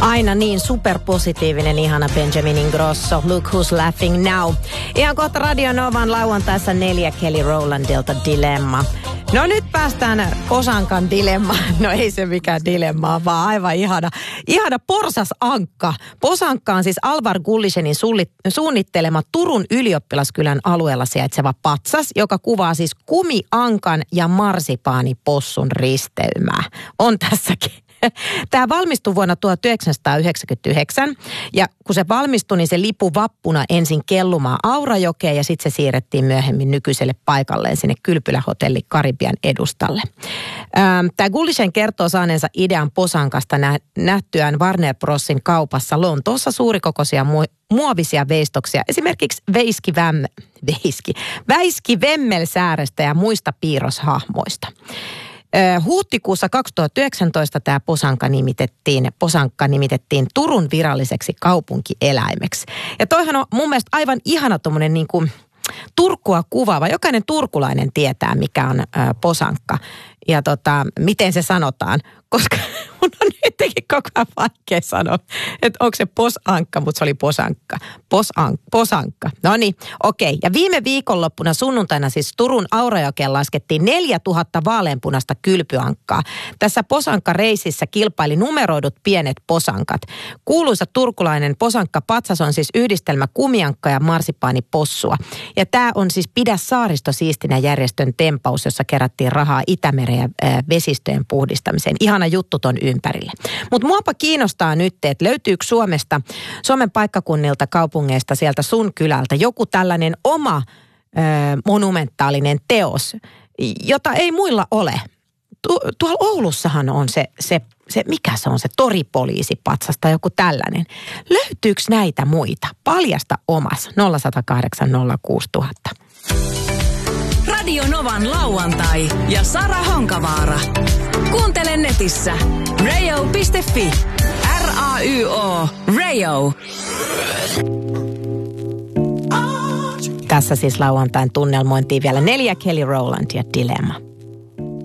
Aina niin superpositiivinen, ihana Benjamin Ingrosso. Look who's laughing now. Ihan kohta Radio Novan lauantaissa 4 Kelly Rowlandilta Dilemma. No nyt päästään Posankan dilemmaan. No ei se mikään dilemma, vaan aivan ihana porsasankka. Posankka on siis Alvar Gullisenin suunnittelema Turun ylioppilaskylän alueella sijaitseva patsas, joka kuvaa siis kumiankan ja marsipaanipossun risteymää. On tässäkin. Tämä valmistui vuonna 1999 ja kun se valmistui, niin se lipui vappuna ensin kellumaan Aurajokeen ja sitten se siirrettiin myöhemmin nykyiselle paikalleen sinne Kylpylä-hotelli Karibian edustalle. Tämä Gullisen kertoo saaneensa idean Posankasta nähtyään Warner Brosin kaupassa Lontoossa suurikokoisia muovisia veistoksia, esimerkiksi Väiski-Vemmelsäärestä ja muista piirroshahmoista. Huhtikuussa 2019 tämä posankka nimitettiin Turun viralliseksi kaupunkieläimeksi. Ja toihan on mun mielestä aivan ihana tommonen niin kuin Turkua kuvaava. Jokainen turkulainen tietää, mikä on posankka ja miten se sanotaan. Koska mun on jotenkin koko ajan vaikea sanoa, että onko se posankka, mutta se oli posankka. Posankka. No niin, okei. Ja viime viikonloppuna sunnuntaina siis Turun Aurajokeen laskettiin 4000 vaaleanpunaista kylpyankkaa. Tässä posankkareisissä kilpaili numeroidut pienet posankat. Kuuluisa turkulainen posankkapatsas on siis yhdistelmä kumiankka ja marsipaanipossua. Ja tämä on siis Pidä saaristo siistinä järjestön tempaus, jossa kerättiin rahaa Itämeren ja vesistöjen puhdistamiseen. Ihana juttu ton ympärille. Mutta muapa kiinnostaa nyt, että löytyykö Suomen paikkakunnilta, kaupungeista, sieltä sun kylältä joku tällainen oma monumentaalinen teos, jota ei muilla ole. Tuolla Oulussahan on se mikä se on, se toripoliisipatsas tai joku tällainen. Löytyykö näitä muita? Paljasta omas 0108 06000. Radio Novan lauantai ja Sara Honkavaara. Kuuntele netissä rayo.fi. RAYO. Rayo. Tässä siis lauantain tunnelmointiin vielä 4 Kelly Rowland ja Dilemma.